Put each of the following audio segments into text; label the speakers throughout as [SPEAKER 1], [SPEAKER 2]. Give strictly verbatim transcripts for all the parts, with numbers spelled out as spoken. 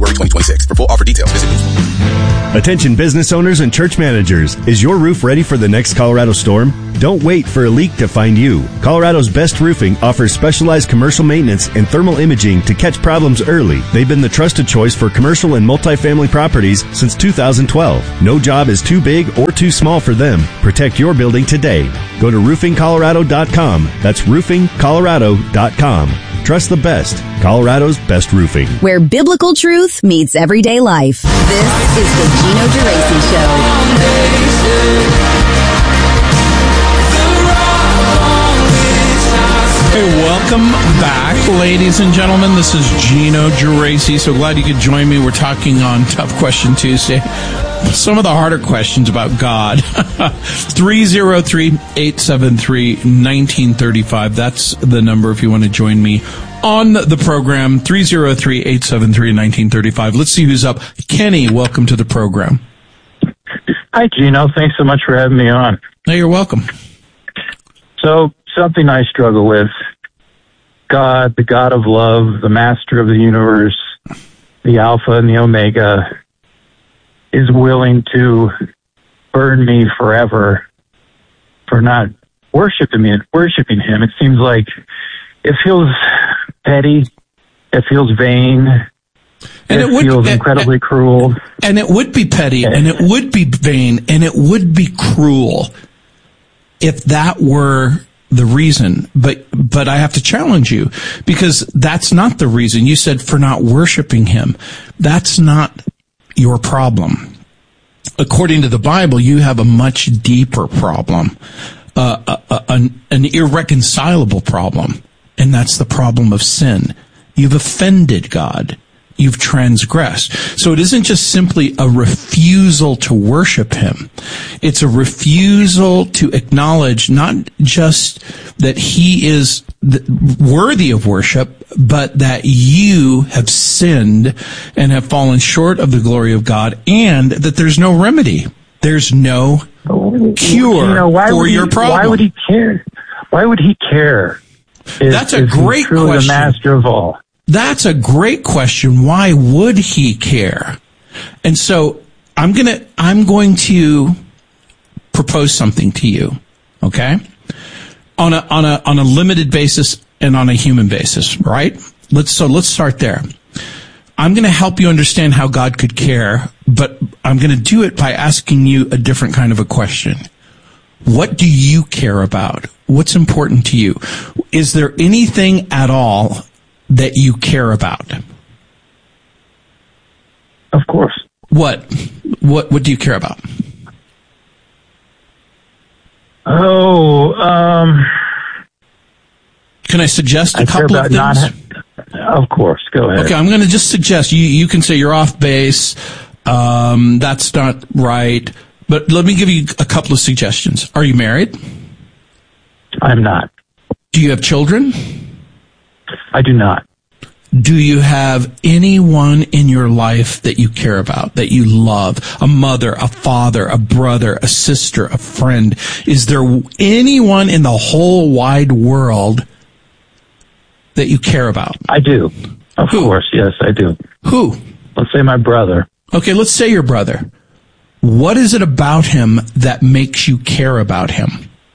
[SPEAKER 1] February twenty twenty-six. For full offer details, visit Boost.
[SPEAKER 2] Attention business owners and church managers. Is your roof ready for the next Colorado storm? Don't wait for a leak to find you. Colorado's Best Roofing offers specialized commercial maintenance and thermal imaging to catch problems early. They've been the trusted choice for commercial and multifamily properties since two thousand twelve. No job is too big or too small for them. Protect your building today. Go to roofing colorado dot com. That's roofing colorado dot com. Trust the best. Colorado's Best Roofing.
[SPEAKER 3] Where biblical truth meets everyday life. This is the Gino Geraci Show.
[SPEAKER 4] Hey, welcome back, ladies and gentlemen. This is Gino Geraci. So glad you could join me. We're talking on Tough Question Tuesday. Some of the harder questions about God. three oh three, eight seven three, one nine three five. That's the number if you want to join me on the program. three oh three, eight seven three, one nine three five. Let's see who's up. Kenny, welcome to the program.
[SPEAKER 5] Hi, Gino. Thanks so much for having me on.
[SPEAKER 4] Hey, you're welcome.
[SPEAKER 5] So, something I struggle with. God, the God of love, the master of the universe, the Alpha and the Omega, is willing to burn me forever for not worshiping me, worshiping him. It seems like it feels petty. It feels vain. And it, it would, feels incredibly and, cruel.
[SPEAKER 4] And it would be petty, and it would be vain, and it would be cruel if that were the reason. But but I have to challenge you, because that's not the reason. You said for not worshiping him. That's not your problem. According to the Bible, you have a much deeper problem, uh, a, a, an, an irreconcilable problem, and that's the problem of sin. You've offended God. You've transgressed. So it isn't just simply a refusal to worship him. It's a refusal to acknowledge not just that he is worthy of worship, but that you have sinned and have fallen short of the glory of God, and that there's no remedy. There's no cure you know, why for
[SPEAKER 5] would
[SPEAKER 4] your
[SPEAKER 5] he,
[SPEAKER 4] problem.
[SPEAKER 5] Why would he care? Why would he care? Is,
[SPEAKER 4] That's a
[SPEAKER 5] is
[SPEAKER 4] great
[SPEAKER 5] he truly
[SPEAKER 4] question.
[SPEAKER 5] The master of all.
[SPEAKER 4] That's a great question. Why would he care? And so I'm going to, I'm going to propose something to you. Okay. On a, on a, on a limited basis and on a human basis, right? Let's, so let's start there. I'm going to help you understand how God could care, but I'm going to do it by asking you a different kind of a question. What do you care about? What's important to you? Is there anything at all that you care about?
[SPEAKER 5] Of course.
[SPEAKER 4] What? What, what do you care about?
[SPEAKER 5] Oh, um...
[SPEAKER 4] Can I suggest a
[SPEAKER 5] I
[SPEAKER 4] couple of things?
[SPEAKER 5] Not ha- of course. Go ahead.
[SPEAKER 4] Okay, I'm going to just suggest. You, you can say you're off base. Um, that's not right. But let me give you a couple of suggestions. Are you married?
[SPEAKER 5] I'm not.
[SPEAKER 4] Do you have children?
[SPEAKER 5] I do not.
[SPEAKER 4] Do you have anyone in your life that you care about, that you love? A mother, a father, a brother, a sister, a friend? Is there anyone in the whole wide world that you care about?
[SPEAKER 5] I do. Of Who? course, yes, I do.
[SPEAKER 4] Who?
[SPEAKER 5] Let's say my brother.
[SPEAKER 4] Okay, let's say your brother. What is it about him that makes you care about him?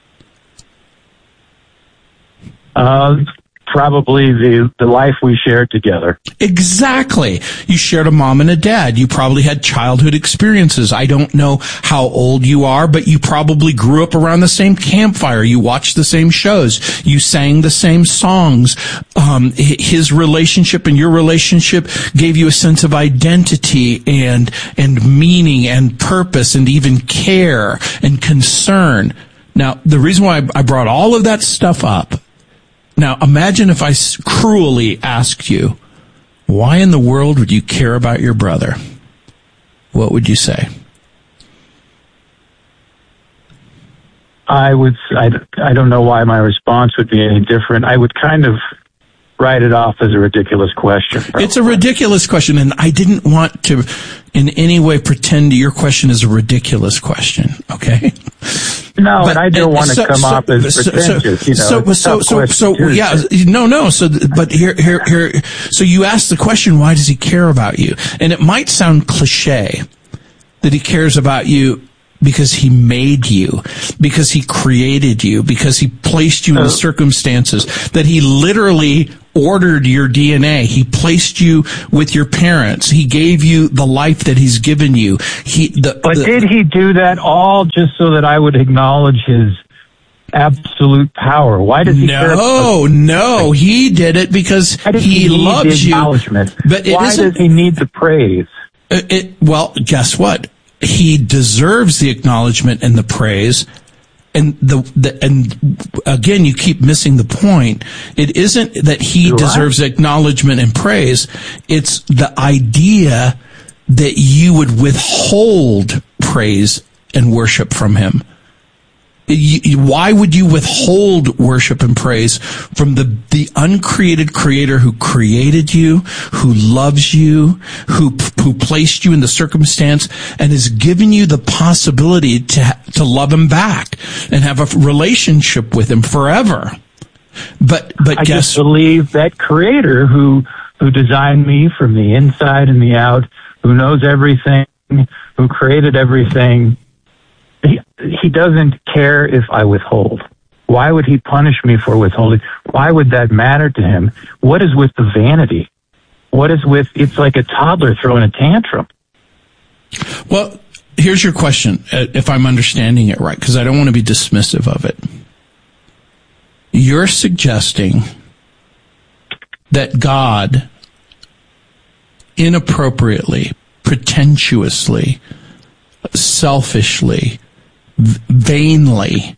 [SPEAKER 5] Uh, probably the, the life we shared together.
[SPEAKER 4] Exactly. You shared a mom and a dad. You probably had childhood experiences. I don't know how old you are, but you probably grew up around the same campfire. You watched the same shows. You sang the same songs. Um, his relationship and your relationship gave you a sense of identity and, and meaning and purpose and even care and concern. Now, the reason why I brought all of that stuff up. Now, imagine if I cruelly asked you, why in the world would you care about your brother? What would you say?
[SPEAKER 5] I would, I, I don't know why my response would be any different. I would kind of write it off as a ridiculous question. Probably.
[SPEAKER 4] It's a ridiculous question, and I didn't want to in any way pretend your question is a ridiculous question, okay?
[SPEAKER 5] No,
[SPEAKER 4] but,
[SPEAKER 5] and I don't
[SPEAKER 4] and
[SPEAKER 5] want to
[SPEAKER 4] so,
[SPEAKER 5] come
[SPEAKER 4] so,
[SPEAKER 5] off as
[SPEAKER 4] so,
[SPEAKER 5] pretentious.
[SPEAKER 4] So,
[SPEAKER 5] you know,
[SPEAKER 4] so, so, so, so, so yeah, no, no. So, but here, here, here. So you ask the question, why does he care about you? And it might sound cliche that he cares about you because he made you, because he created you, because he placed you in the circumstances, that he literally ordered your D N A. He placed you with your parents. He gave you the life that he's given you. He, the,
[SPEAKER 5] but
[SPEAKER 4] the,
[SPEAKER 5] did he do that all just so that I would acknowledge his absolute power? Why does he
[SPEAKER 4] no,
[SPEAKER 5] care?
[SPEAKER 4] No, no, he did it because he,
[SPEAKER 5] he
[SPEAKER 4] loves you.
[SPEAKER 5] But it Why does he need the praise?
[SPEAKER 4] It, it, well, guess what? He deserves the acknowledgement and the praise. And the, the and again, you keep missing the point. It isn't that he You're deserves right. acknowledgement and praise. It's the idea that you would withhold praise and worship from him. You, why would you withhold worship and praise from the, the uncreated creator who created you, who loves you, who, who placed you in the circumstance and has given you the possibility to, to love him back and have a relationship with him forever? But, but
[SPEAKER 5] I
[SPEAKER 4] guess,
[SPEAKER 5] just believe that creator who, who designed me from the inside and the out, who knows everything, who created everything, He, he doesn't care if I withhold. Why would he punish me for withholding? Why would that matter to him? What is with the vanity? What is with, it's like a toddler throwing a tantrum.
[SPEAKER 4] Well, here's your question, if I'm understanding it right, because I don't want to be dismissive of it. You're suggesting that God inappropriately, pretentiously, selfishly, vainly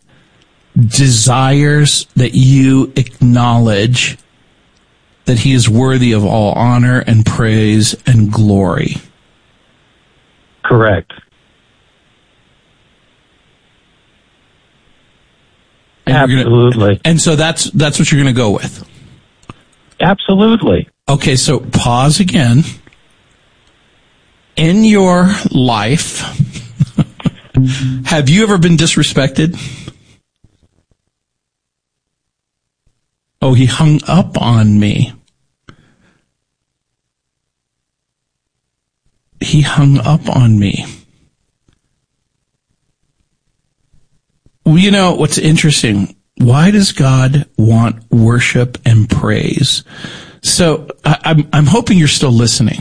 [SPEAKER 4] desires that you acknowledge that he is worthy of all honor and praise and glory.
[SPEAKER 5] Correct.
[SPEAKER 4] And
[SPEAKER 5] Absolutely.
[SPEAKER 4] Gonna, and so that's that's what you're going to go with.
[SPEAKER 5] Absolutely.
[SPEAKER 4] Okay, so pause again. In your life, have you ever been disrespected? Oh, he hung up on me. He hung up on me. Well, you know, what's interesting, why does God want worship and praise? So I, I'm, I'm hoping you're still listening.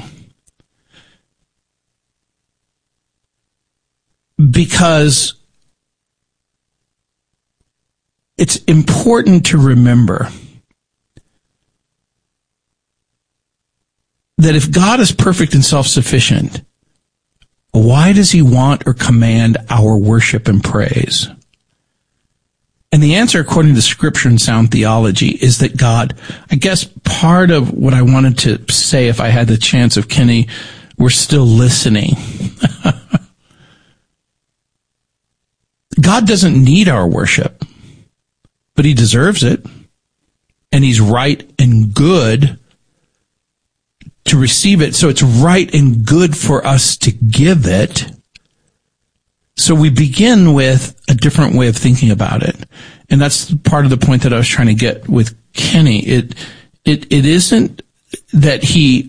[SPEAKER 4] Because it's important to remember that if God is perfect and self-sufficient, why does he want or command our worship and praise? And the answer, according to Scripture and sound theology, is that God, I guess part of what I wanted to say if I had the chance of Kenny, we're still listening. God doesn't need our worship, but he deserves it. And he's right and good to receive it. So it's right and good for us to give it. So we begin with a different way of thinking about it. And that's part of the point that I was trying to get with Kenny. It, it, it isn't that he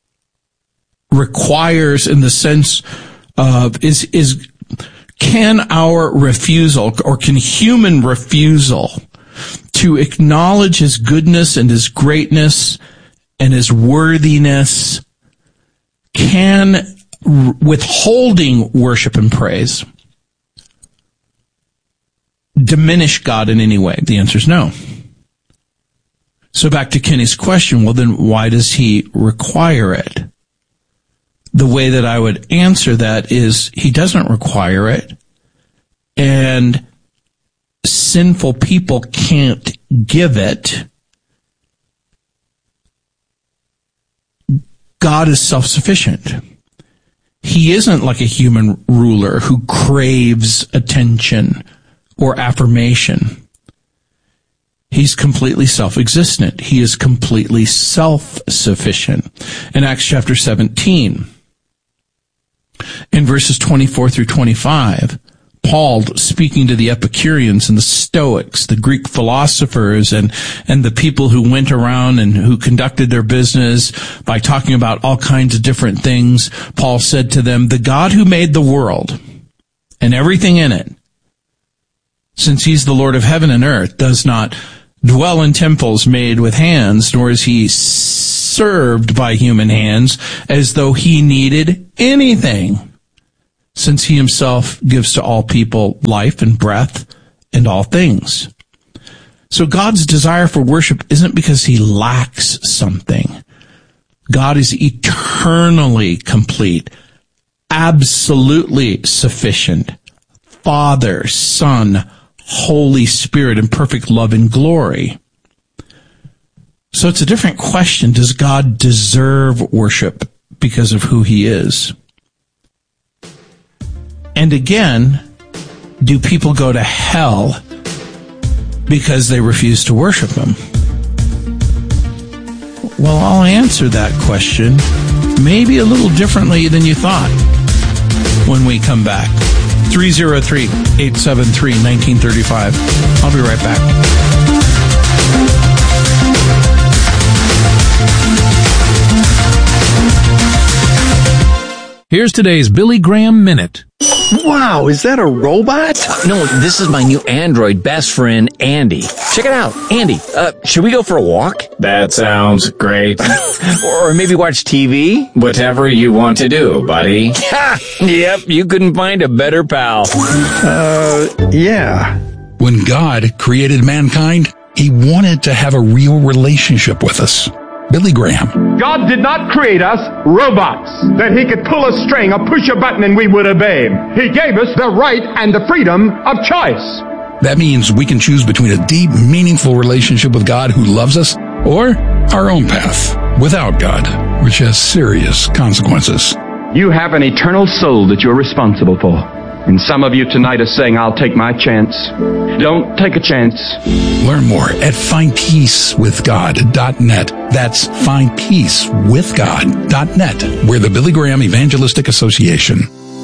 [SPEAKER 4] requires in the sense of, is, is, can our refusal, or can human refusal to acknowledge his goodness and his greatness and his worthiness, can withholding worship and praise diminish God in any way? The answer is no. So back to Kenny's question, well then why does he require it? The way that I would answer that is he doesn't require it, and sinful people can't give it. God is self-sufficient. He isn't like a human ruler who craves attention or affirmation. He's completely self-existent. He is completely self-sufficient. In Acts chapter seventeen, in verses twenty-four through twenty-five, Paul speaking to the Epicureans and the Stoics, the Greek philosophers, and, and the people who went around and who conducted their business by talking about all kinds of different things. Paul said to them, the God who made the world and everything in it, since he's the Lord of heaven and earth, does not dwell in temples made with hands, nor is he served by human hands as though he needed anything, since he himself gives to all people life and breath and all things. So God's desire for worship isn't because he lacks something. God is eternally complete, absolutely sufficient, Father, Son, Holy Spirit in perfect love and glory. So it's a different question. Does God deserve worship because of who he is? And again, do people go to hell because they refuse to worship him? Well, I'll answer that question maybe a little differently than you thought when we come back. three oh three, eight seven three, one nine three five. I'll be right back.
[SPEAKER 6] Here's today's Billy Graham Minute.
[SPEAKER 7] Wow, is that a robot?
[SPEAKER 8] No, this is my new Android best friend, Andy. Check it out. Andy, uh, should we go for a walk?
[SPEAKER 9] That sounds great.
[SPEAKER 8] Or maybe watch T V?
[SPEAKER 9] Whatever you want to do, buddy.
[SPEAKER 8] Yep, you couldn't find a better pal.
[SPEAKER 7] Uh, yeah.
[SPEAKER 6] When God created mankind, he wanted to have a real relationship with us. Billy Graham.
[SPEAKER 10] God did not create us robots that he could pull a string or push a button and we would obey him. He gave us the right and the freedom of choice.
[SPEAKER 6] That means we can choose between a deep, meaningful relationship with God who loves us or our own path without God, which has serious consequences.
[SPEAKER 10] You have an eternal soul that you're responsible for. And some of you tonight are saying, I'll take my chance. Don't take a chance.
[SPEAKER 6] Learn more at find peace with god dot net. That's find peace with god dot net. We're the Billy Graham Evangelistic Association.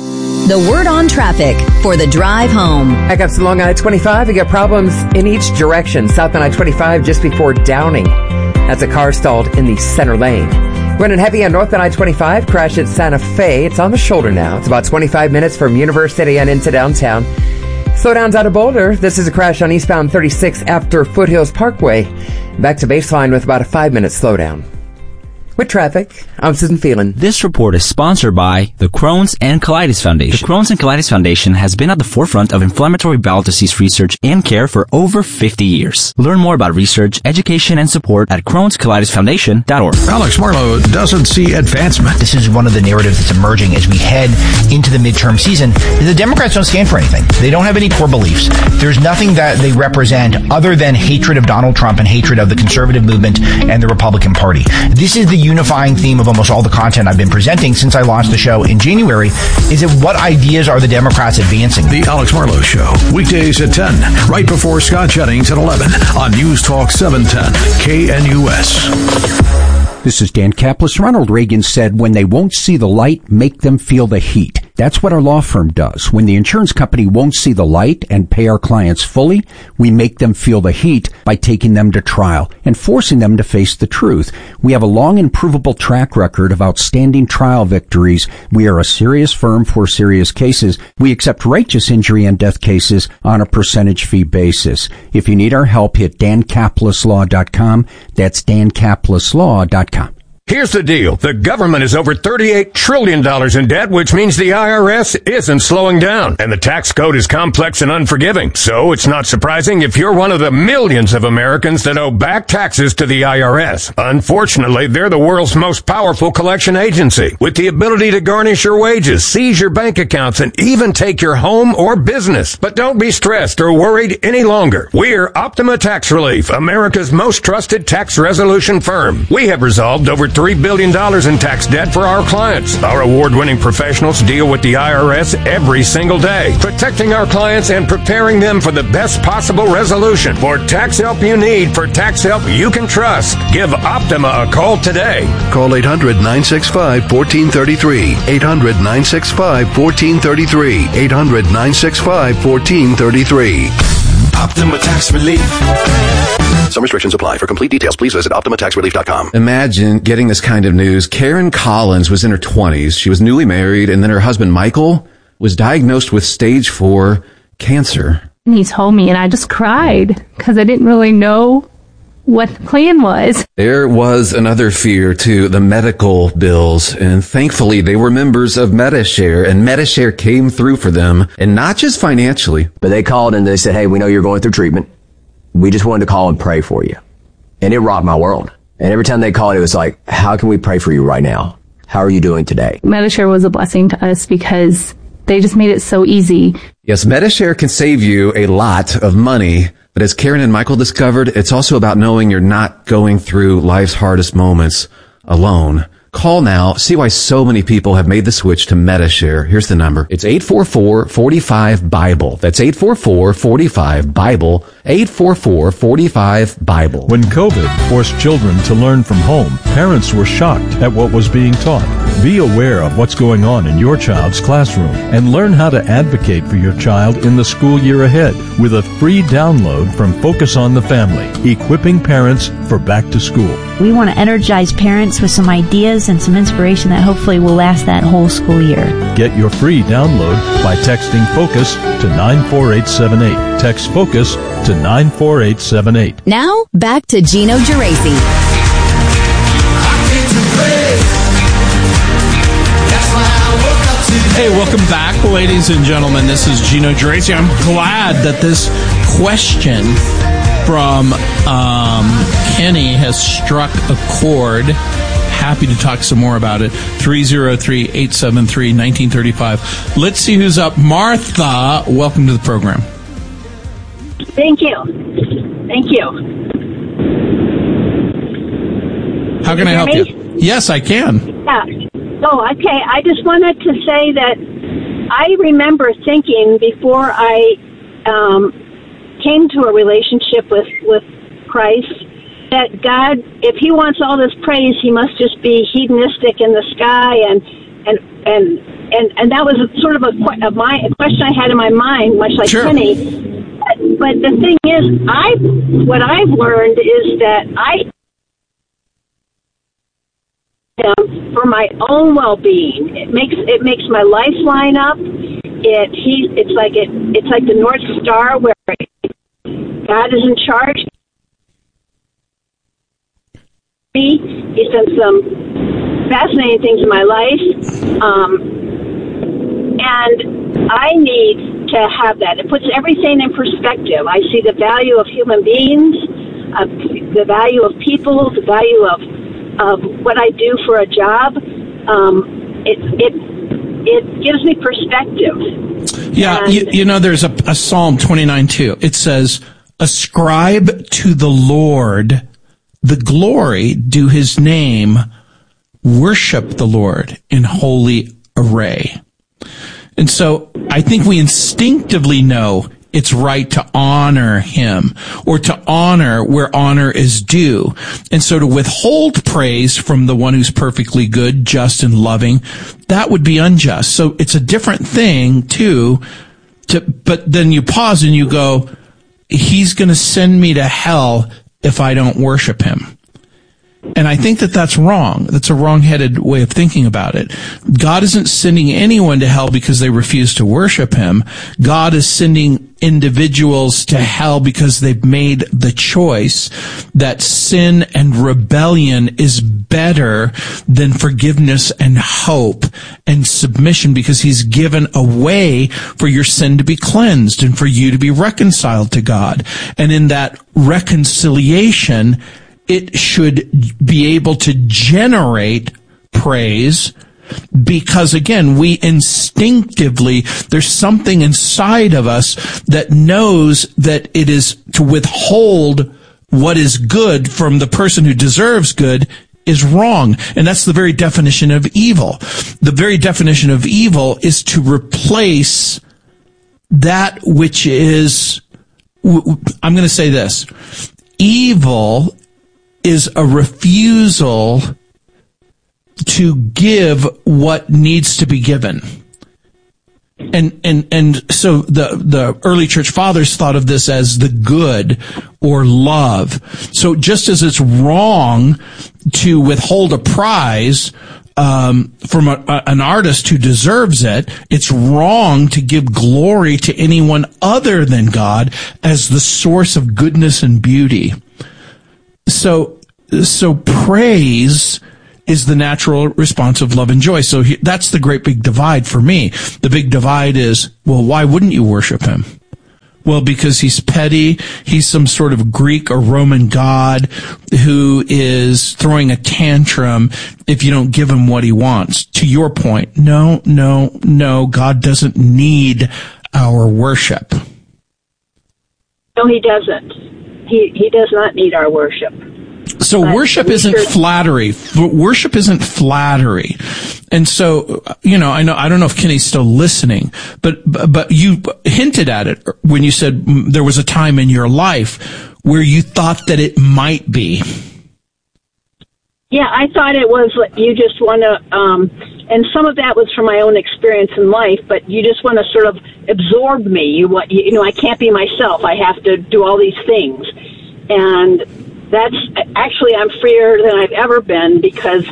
[SPEAKER 3] The word on traffic for the drive home.
[SPEAKER 11] Backups along I twenty-five. We got problems in each direction. Southbound I twenty-five just before Downing. That's a car stalled in the center lane. Running heavy on northbound I twenty-five, crash at Santa Fe. It's on the shoulder now. It's about twenty-five minutes from University and into downtown. Slowdowns out of Boulder. This is a crash on eastbound thirty-six after Foothills Parkway. Back to baseline with about a five-minute slowdown. With traffic, I'm Susan Phelan.
[SPEAKER 12] This report is sponsored by the Crohn's and Colitis Foundation. The Crohn's and Colitis Foundation has been at the forefront of inflammatory bowel disease research and care for over fifty years. Learn more about research, education, and support at crohns colitis foundation dot org.
[SPEAKER 6] Alex Marlowe doesn't see advancement.
[SPEAKER 13] This is one of the narratives that's emerging as we head into the midterm season. The Democrats don't stand for anything. They don't have any core beliefs. There's nothing that they represent other than hatred of Donald Trump and hatred of the conservative movement and the Republican Party. This is the unifying theme of almost all the content I've been presenting since I launched the show in January, is that what ideas are the Democrats advancing?
[SPEAKER 6] The Alex Marlowe Show, weekdays at ten, right before Scott Jennings at eleven on News Talk seven ten, K N U S.
[SPEAKER 14] This is Dan Kaplan. Ronald Reagan said, when they won't see the light, make them feel the heat. That's what our law firm does. When the insurance company won't see the light and pay our clients fully, we make them feel the heat by taking them to trial and forcing them to face the truth. We have a long and provable track record of outstanding trial victories. We are a serious firm for serious cases. We accept righteous injury and death cases on a percentage fee basis. If you need our help, hit dan kaplan law dot com. That's dan kaplan law dot com.
[SPEAKER 15] Here's the deal. The government is over thirty-eight trillion dollars in debt, which means the I R S isn't slowing down. And the tax code is complex and unforgiving. So it's not surprising if you're one of the millions of Americans that owe back taxes to the I R S. Unfortunately, they're the world's most powerful collection agency, with the ability to garnish your wages, seize your bank accounts, and even take your home or business. But don't be stressed or worried any longer. We're Optima Tax Relief, America's most trusted tax resolution firm. We have resolved over three three billion dollars in tax debt for our clients. Our award-winning professionals deal with the I R S every single day, protecting our clients and preparing them for the best possible resolution. For tax help you need, for tax help you can trust, give Optima a call today.
[SPEAKER 16] Call eight hundred, nine six five, one four three three. eight hundred, nine six five, one four three three. eight hundred, nine six five, one four three three.
[SPEAKER 1] Optima Tax Relief.
[SPEAKER 16] Some restrictions apply. For complete details, please visit optima tax relief dot com.
[SPEAKER 17] Imagine getting this kind of news. Karen Collins was in her twenties. She was newly married, and then her husband, Michael, was diagnosed with stage four cancer.
[SPEAKER 18] And he told me, and I just cried because I didn't really know what the plan was.
[SPEAKER 17] There was another fear, too, the medical bills. And thankfully, they were members of Medi-Share, and Medi-Share came through for them, and not just financially.
[SPEAKER 19] But they called and they said, hey, we know you're going through treatment. We just wanted to call and pray for you. And it rocked my world. And every time they called, it was like, how can we pray for you right now? How are you doing today?
[SPEAKER 18] Medi-Share was a blessing to us because they just made it so easy.
[SPEAKER 17] Yes, Medi-Share can save you a lot of money. But as Karen and Michael discovered, it's also about knowing you're not going through life's hardest moments alone. Call now. See why so many people have made the switch to Medi-Share. Here's the number. It's eight four four, four five, BIBLE. That's eight four four, four five, BIBLE. eight four four, four five, BIBLE.
[SPEAKER 20] When COVID forced children to learn from home, parents were shocked at what was being taught. Be aware of what's going on in your child's classroom and learn how to advocate for your child in the school year ahead with a free download from Focus on the Family, equipping parents for back to school.
[SPEAKER 21] We want to energize parents with some ideas and some inspiration that hopefully will last that whole school year.
[SPEAKER 20] Get your free download by texting FOCUS to nine four eight seven eight. Text FOCUS to nine four eight seven eight.
[SPEAKER 3] Now, back to Gino Geraci.
[SPEAKER 4] Hey, welcome back, ladies and gentlemen. This is Gino Geraci. I'm glad that this question from um, Kenny has struck a chord. Happy to talk some more about it. three oh three, eight seven three, one nine three five. Let's see who's up. Martha, welcome to the program.
[SPEAKER 22] Thank you. Thank you.
[SPEAKER 4] How can I help you? Yes, I can.
[SPEAKER 22] Yeah. Oh, okay. I just wanted to say that I remember thinking before I um, came to a relationship with, with Christ that God, if he wants all this praise, he must just be hedonistic in the sky. And and and, and, and that was sort of a, a, my, a question I had in my mind, much like
[SPEAKER 4] sure.
[SPEAKER 22] Kenny. But, but the thing is, I what I've learned is that I for my own well-being. It makes it makes my life line up. It he it's like it it's like the North Star where God is in charge. He's done some fascinating things in my life, um, and I need to have that. It puts everything in perspective. I see the value of human beings, uh, the value of people, the value of of what I do for a job. Um, it it it gives me perspective.
[SPEAKER 4] Yeah, you, you know, there's a, a Psalm twenty-nine two. It says, "Ascribe to the Lord the glory, due his name, worship the Lord in holy array." And so I think we instinctively know it's right to honor him, or to honor where honor is due. And so to withhold praise from the one who's perfectly good, just, and loving, that would be unjust. So it's a different thing too, to, but then you pause and you go, he's going to send me to hell if I don't worship him. And I think that that's wrong. That's a wrong-headed way of thinking about it. God isn't sending anyone to hell because they refuse to worship him. God is sending individuals to hell because they've made the choice that sin and rebellion is better than forgiveness and hope and submission, because he's given a way for your sin to be cleansed and for you to be reconciled to God. And in that reconciliation, it should be able to generate praise, because again, we instinctively, there's something inside of us that knows that it is to withhold what is good from the person who deserves good is wrong. And that's the very definition of evil. The very definition of evil is to replace that which is, I'm going to say this, evil is a refusal to give what needs to be given. And, and, and so the, the early church fathers thought of this as the good or love. So just as it's wrong to withhold a prize, um, from a, a, an artist who deserves it, it's wrong to give glory to anyone other than God as the source of goodness and beauty. So, so praise is the natural response of love and joy. So he, that's the great big divide for me. The big divide is, well, why wouldn't you worship him? Well, because he's petty. He's some sort of Greek or Roman god who is throwing a tantrum if you don't give him what he wants. To your point, no, no, no, God doesn't need our worship.
[SPEAKER 22] No, he doesn't. He, he does not need our worship.
[SPEAKER 4] So but worship isn't sure. flattery. Worship isn't flattery. And so, you know, I know, I don't know if Kenny's still listening, but, but you hinted at it when you said there was a time in your life where you thought that it might be.
[SPEAKER 22] Yeah, I thought it was, you just want to, um, and some of that was from my own experience in life, but you just want to sort of absorb me. You want, you know, I can't be myself. I have to do all these things. And that's actually, I'm freer than I've ever been because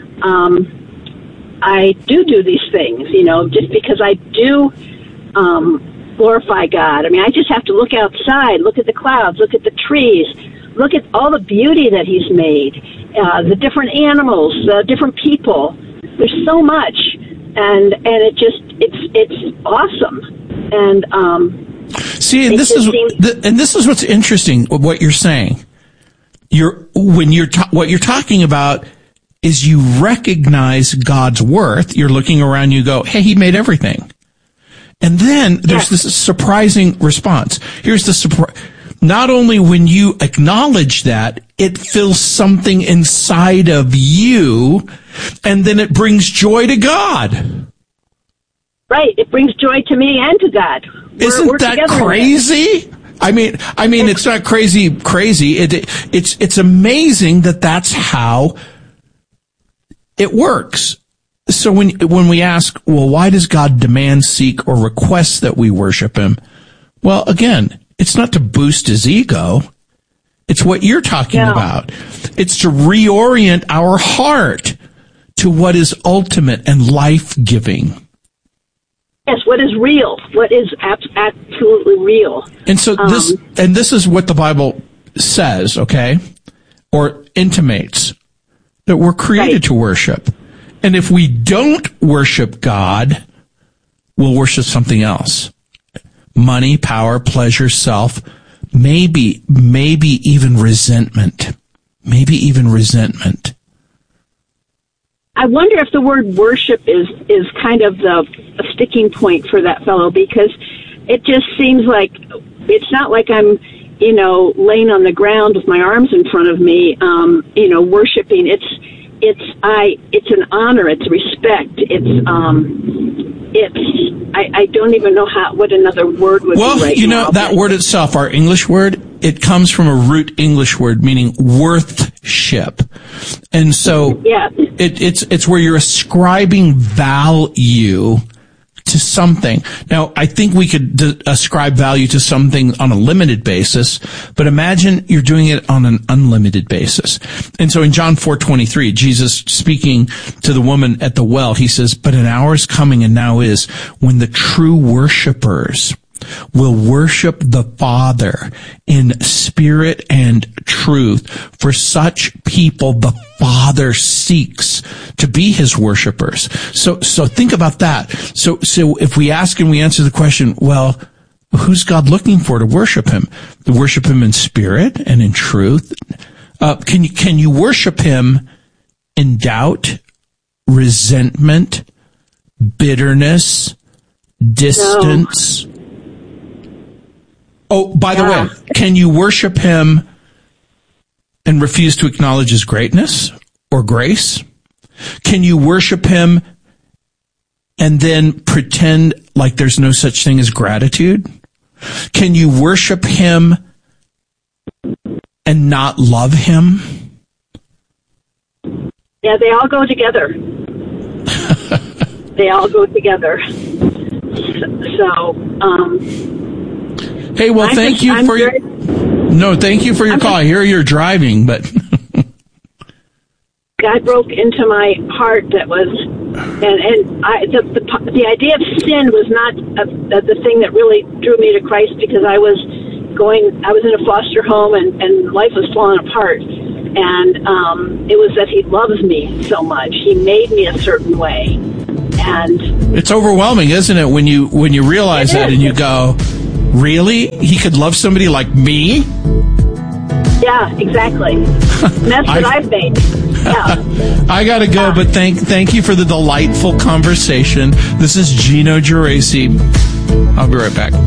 [SPEAKER 22] um, I do do these things, you know, just because I do um, glorify God. I mean, I just have to look outside, look at the clouds, look at the trees, look at all the beauty that he's made, uh, the different animals, the different people. There's so much, and and it just, it's it's awesome. And um,
[SPEAKER 4] see, and this is seems- th- and this is what's interesting, what you're saying. You're, when you're, ta- what you're talking about is you recognize God's worth. You're looking around, you go, hey, he made everything. And then there's yeah. this surprising response. Here's the surprise. Not only when you acknowledge that, it fills something inside of you, and then it brings joy to God.
[SPEAKER 22] Right. It brings joy to me and to God. We're,
[SPEAKER 4] Isn't
[SPEAKER 22] we're
[SPEAKER 4] that crazy? I mean, I mean, it's not crazy, crazy. It, it's, it's amazing that that's how it works. So when, when we ask, well, why does God demand, seek, or request that we worship him? Well, again, it's not to boost his ego. It's what you're talking no. about. It's to reorient our heart to what is ultimate and life-giving.
[SPEAKER 22] Yes, what is real? What is ab- absolutely real?
[SPEAKER 4] And so this, um, and this is what the Bible says, okay, or intimates, that we're created right. to worship. And if we don't worship God, we'll worship something else. Money, power, pleasure, self, maybe, maybe even resentment. Maybe even resentment.
[SPEAKER 22] I wonder if the word worship is, is kind of the a sticking point for that fellow, because it just seems like it's not like I'm, you know, laying on the ground with my arms in front of me, um, you know, worshiping. It's, it's, I, it's an honor. It's respect. It's, um, it's, I, I don't even know how, what another word would
[SPEAKER 4] well,
[SPEAKER 22] be right
[SPEAKER 4] you
[SPEAKER 22] now.
[SPEAKER 4] know, that word itself, our English word, it comes from a root English word meaning worthship. And so
[SPEAKER 22] yeah.
[SPEAKER 4] it, it's, it's where you're ascribing value to something. Now, I think we could d- ascribe value to something on a limited basis, but imagine you're doing it on an unlimited basis. And so in John four twenty-three, Jesus speaking to the woman at the well, he says, but an hour is coming and now is when the true worshipers will worship the Father in spirit and truth. For such people, the Father seeks to be his worshipers. So, so think about that. So, so if we ask and we answer the question, well, who's God looking for to worship him? To worship him in spirit and in truth. Uh, can you, can you worship him in doubt, resentment, bitterness, distance? No. Oh, by the yeah. way, can you worship him and refuse to acknowledge his greatness? or grace? Can you worship him and then pretend like there's no such thing as gratitude? Can you worship him and not love him?
[SPEAKER 22] Yeah, they all go together. They all go together. So, um...
[SPEAKER 4] Hey, well,
[SPEAKER 22] I'm
[SPEAKER 4] thank
[SPEAKER 22] just,
[SPEAKER 4] you
[SPEAKER 22] I'm
[SPEAKER 4] for
[SPEAKER 22] very,
[SPEAKER 4] your... No, thank you for your
[SPEAKER 22] I'm
[SPEAKER 4] call.
[SPEAKER 22] just,
[SPEAKER 4] I hear you're driving, but...
[SPEAKER 22] God broke into my heart that was... And, and I, the, the the idea of sin was not a, a, the thing that really drew me to Christ, because I was going... I was in a foster home, and, and life was falling apart. And um, it was that he loves me so much. He made me a certain way. And...
[SPEAKER 4] It's overwhelming, isn't it, when you when you realize that and you go... Really? He could love somebody like me?
[SPEAKER 22] Yeah, exactly. And that's what I've made. Yeah.
[SPEAKER 4] I gotta go, yeah. but thank thank you for the delightful conversation. This is Gino Geraci. I'll be right back.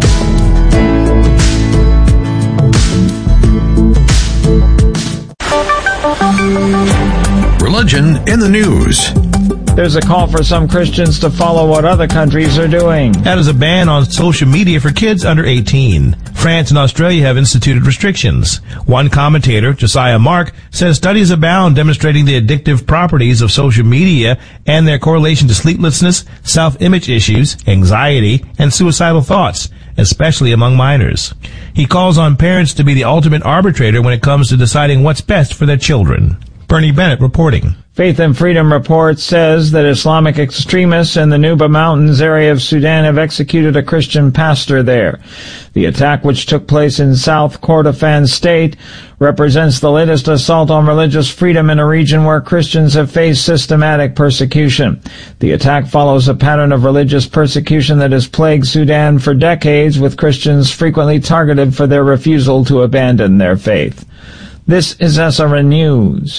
[SPEAKER 2] Religion in the news.
[SPEAKER 5] There's a call for some Christians to follow what other countries are doing.
[SPEAKER 23] That is a ban on social media for kids under eighteen. France and Australia have instituted restrictions. One commentator, Josiah Mark, says studies abound demonstrating the addictive properties of social media and their correlation to sleeplessness, self-image issues, anxiety, and suicidal thoughts, especially among minors. He calls on parents to be the ultimate arbitrator when it comes to deciding what's best for their children. Bernie Bennett reporting.
[SPEAKER 5] Faith and Freedom Report says that Islamic extremists in the Nuba Mountains area of Sudan have executed a Christian pastor there. The attack, which took place in South Kordofan State, represents the latest assault on religious freedom in a region where Christians have faced systematic persecution. The attack follows a pattern of religious persecution that has plagued Sudan for decades, with Christians frequently targeted for their refusal to abandon their faith. This is S R N News.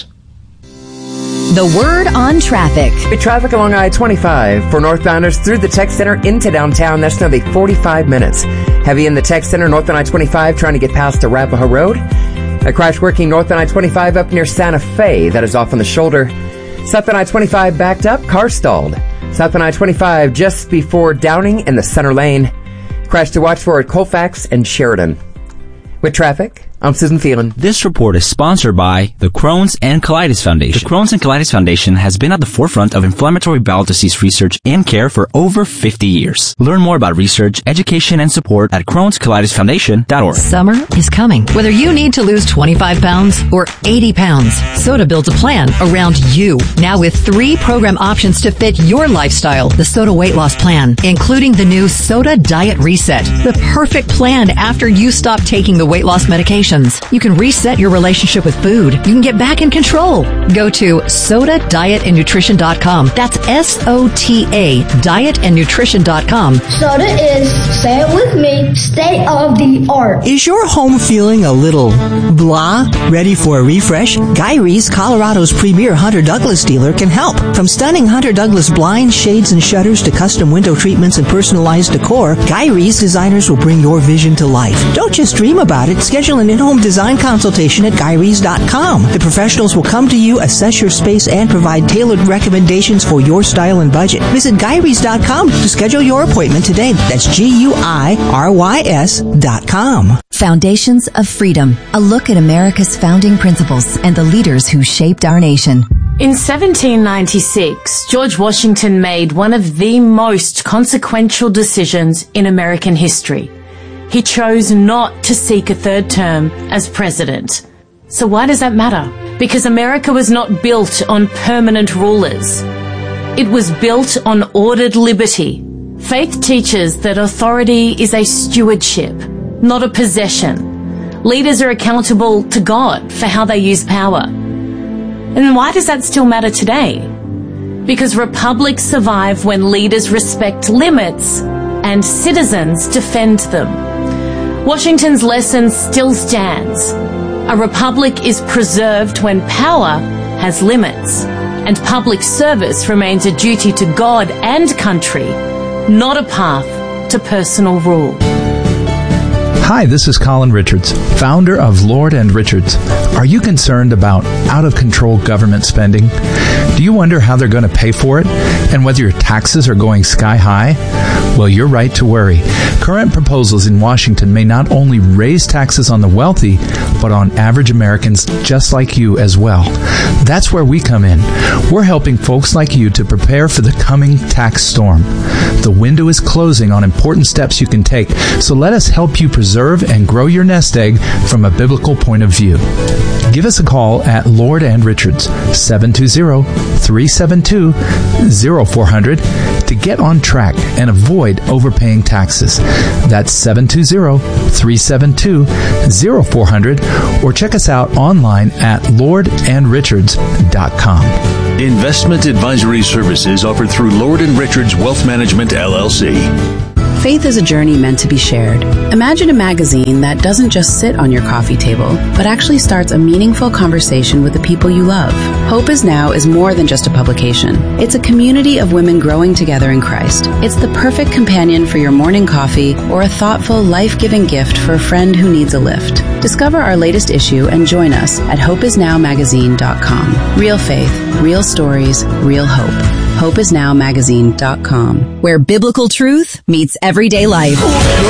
[SPEAKER 3] The word on traffic.
[SPEAKER 11] Traffic along I twenty-five for northbounders through the Tech Center into downtown. That's nearly forty-five minutes. Heavy in the Tech Center, northbound I twenty-five, trying to get past Arapahoe Road. A crash working northbound I twenty-five up near Santa Fe. That is off on the shoulder. Southbound I twenty-five backed up, car stalled. Southbound I twenty-five just before Downing in the center lane. Crash to watch for at Colfax and Sheridan. With traffic, I'm Susan Phelan.
[SPEAKER 12] This report is sponsored by the Crohn's and Colitis Foundation. The Crohn's and Colitis Foundation has been at the forefront of inflammatory bowel disease research and care for over fifty years. Learn more about research, education, and support at crohns colitis foundation dot org.
[SPEAKER 24] Summer is coming. Whether you need to lose twenty-five pounds or eighty pounds, Soda builds a plan around you. Now with three program options to fit your lifestyle. The Soda Weight Loss Plan, including the new Soda Diet Reset. The perfect plan after you stop taking the weight loss medication. You can reset your relationship with food. You can get back in control. Go to soda diet and nutrition dot com. That's S O T A, diet and nutrition dot com.
[SPEAKER 25] Soda is, say it with me, state of the art.
[SPEAKER 26] Is your home feeling a little blah? Ready for a refresh? Guy Reese, Colorado's premier Hunter Douglas dealer, can help. From stunning Hunter Douglas blinds, shades, and shutters to custom window treatments and personalized decor, Guy Reese designers will bring your vision to life. Don't just dream about it. Schedule an in-home design consultation at guy reese dot com. The professionals will come to you, assess your space, and provide tailored recommendations for your style and budget. Visit guy reese dot com to schedule your appointment today. That's G U I R Y S dot com.
[SPEAKER 3] Foundations of Freedom, a look at America's founding principles and the leaders who shaped our nation.
[SPEAKER 27] In seventeen ninety-six, George Washington made one of the most consequential decisions in American history. He chose not to seek a third term as president. So why does that matter? Because America was not built on permanent rulers. It was built on ordered liberty. Faith teaches that authority is a stewardship, not a possession. Leaders are accountable to God for how they use power. And why does that still matter today? Because republics survive when leaders respect limits and citizens defend them. Washington's lesson still stands. A republic is preserved when power has limits, and public service remains a duty to God and country, not a path to personal rule.
[SPEAKER 2] Hi, this is Colin Richards, founder of Lord and Richards. Are you concerned about out-of-control government spending? Do you wonder how they're going to pay for it and whether your taxes are going sky high? Well, you're right to worry. Current proposals in Washington may not only raise taxes on the wealthy, but on average Americans just like you as well. That's where we come in. We're helping folks like you to prepare for the coming tax storm. The window is closing on important steps you can take, so let us help you preserve and grow your nest egg from a biblical point of view. Give us a call at Lord and Richards, seven two zero, three seven two, zero four zero zero to get on track and avoid overpaying taxes. That's seven two zero, three seven two, zero four zero zero or check us out online at lord and richards dot com.
[SPEAKER 6] Investment advisory services offered through Lord and Richards Wealth Management, L L C.
[SPEAKER 7] Faith is a journey meant to be shared. Imagine a magazine that doesn't just sit on your coffee table, but actually starts a meaningful conversation with the people you love. Hope Is Now is more than just a publication. It's a community of women growing together in Christ. It's the perfect companion for your morning coffee or a thoughtful, life-giving gift for a friend who needs a lift. Discover our latest issue and join us at hope is now magazine dot com. Real faith, real stories, real hope. hope is now magazine dot com.
[SPEAKER 3] Where biblical truth meets everyday life.